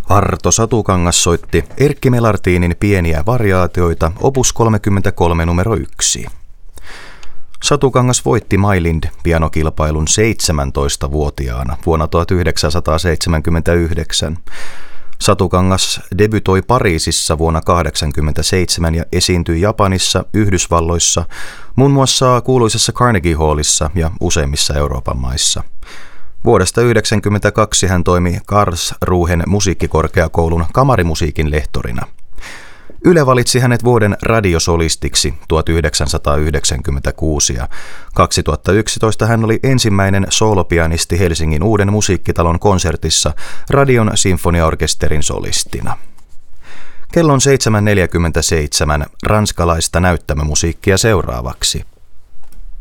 Arto Satukangas soitti Erkki Melartinin pieniä variaatioita opus 33 numero 1. Satukangas voitti Mailind pianokilpailun 17-vuotiaana vuonna 1979. Satukangas debytoi Pariisissa vuonna 1987 ja esiintyi Japanissa, Yhdysvalloissa, muun muassa kuuluisessa Carnegie Hallissa ja useimmissa Euroopan maissa. Vuodesta 1992 hän toimi Karlsruhen musiikkikorkeakoulun kamarimusiikin lehtorina. Yle valitsi hänet vuoden radiosolistiksi 1996 ja 2011 hän oli ensimmäinen soolopianisti Helsingin Uuden musiikkitalon konsertissa Radion sinfoniaorkesterin solistina. Kello on 7.47, ranskalaista näyttämömusiikkia seuraavaksi.